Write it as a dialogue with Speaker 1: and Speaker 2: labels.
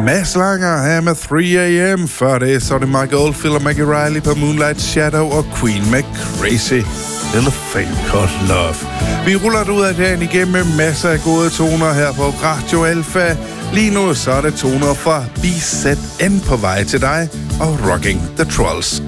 Speaker 1: Mads Langer her med 3am. Før det, så er det Mike Oldfield og Maggie Riley på Moonlight Shadow og Queen med Crazy. Little Fame Called Love. Vi ruller det ud af dagen igennem med masser af gode toner her på Radio Alpha. Lige nu så er det toner fra BZN på vej til dig og Rocking the Trolls.